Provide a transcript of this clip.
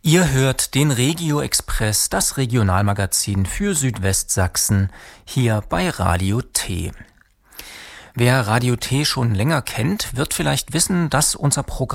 Ihr hört den Regio Express, das Regionalmagazin für Südwestsachsen, hier bei Radio T. Wer Radio T schon länger kennt, wird vielleicht wissen, dass unser Programm